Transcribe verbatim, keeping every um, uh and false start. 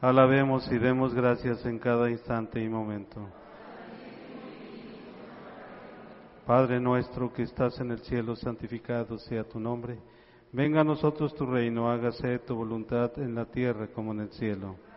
Alabemos y demos gracias en cada instante y momento. Padre nuestro que estás en el cielo, santificado sea tu nombre. Venga a nosotros tu reino, hágase tu voluntad en la tierra como en el cielo.